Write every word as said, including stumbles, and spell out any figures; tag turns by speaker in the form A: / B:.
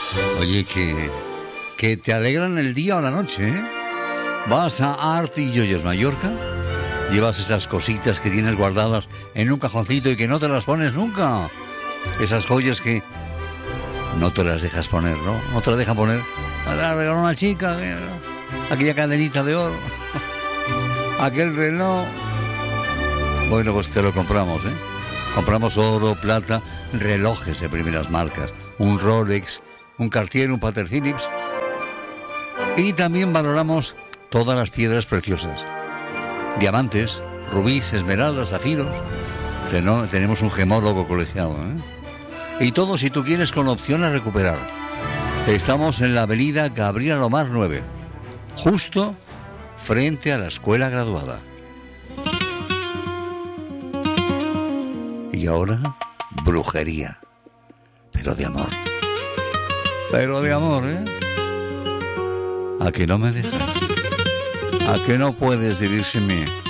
A: Oye, que, que te alegran el día o la noche, ¿eh? Vas a Art y Joyas Mallorca, llevas esas cositas que tienes guardadas en un cajoncito y que no te las pones nunca. Esas joyas que no te las dejas poner, ¿no? No te las dejan poner. La regaló una chica, aquella cadenita de oro, aquel reloj. Bueno, pues te lo compramos, ¿eh? Compramos oro, plata, relojes de primeras marcas, un Rolex, un Cartier, un Patek Philippe. Y también valoramos todas las piedras preciosas. Diamantes, rubíes, esmeraldas, zafiros. Ten- tenemos un gemólogo colegiado, ¿eh? Y todo, si tú quieres, con opción a recuperar. Estamos en la avenida Gabriel Alomar nueve, justo frente a la escuela graduada. Y ahora, brujería. Pero de amor. Pero de amor, ¿eh? ¿A que no me dejas? ¿A que no puedes vivir sin mí?